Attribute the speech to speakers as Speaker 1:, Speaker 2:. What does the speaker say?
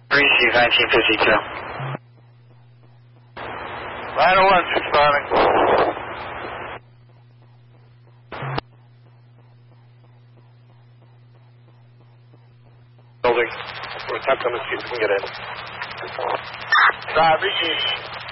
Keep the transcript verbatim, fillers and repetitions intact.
Speaker 1: Receive nineteen fifty-two.
Speaker 2: nine oh one, responding.
Speaker 3: Building. We're attempting to see if we can get in.
Speaker 2: Five, receive.